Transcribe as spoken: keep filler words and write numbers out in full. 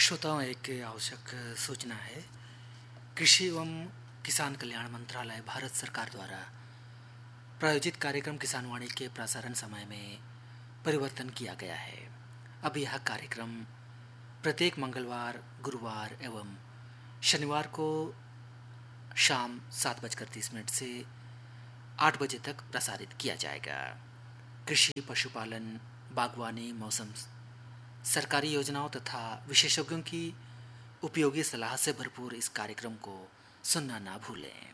श्रोताओं, एक आवश्यक सूचना है। कृषि एवं किसान कल्याण मंत्रालय भारत सरकार द्वारा प्रायोजित कार्यक्रम किसान वाणी के प्रसारण समय में परिवर्तन किया गया है। अब यह कार्यक्रम प्रत्येक मंगलवार, गुरुवार एवं शनिवार को शाम सात बजकर तीस मिनट से आठ बजे तक प्रसारित किया जाएगा। कृषि, पशुपालन, बागवानी, मौसम, सरकारी योजनाओं तथा विशेषज्ञों की उपयोगी सलाह से भरपूर इस कार्यक्रम को सुनना ना भूलें।